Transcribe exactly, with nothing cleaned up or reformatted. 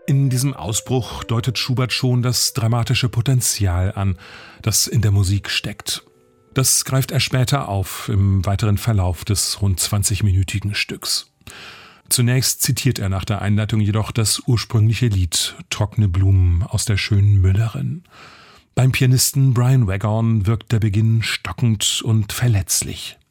In diesem Ausbruch deutet Schubert schon das dramatische Potenzial an, das in der Musik steckt. Das greift er später auf im weiteren Verlauf des rund zwanzigminütigen Stücks. Zunächst zitiert er nach der Einleitung jedoch das ursprüngliche Lied »Trockene Blumen« aus der schönen Müllerin. Beim Pianisten Brian Waghorn wirkt der Beginn stockend und verletzlich.